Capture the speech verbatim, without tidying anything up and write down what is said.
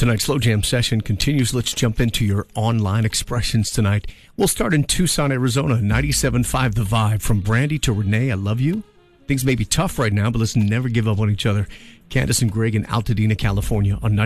Tonight's Slow Jam session continues. Let's jump into your online expressions tonight. We'll start in Tucson, Arizona, ninety-seven point five The Vibe. From Brandy to Renee, I love you. Things may be tough right now, but let's never give up on each other. Candace and Greg in Altadena, California on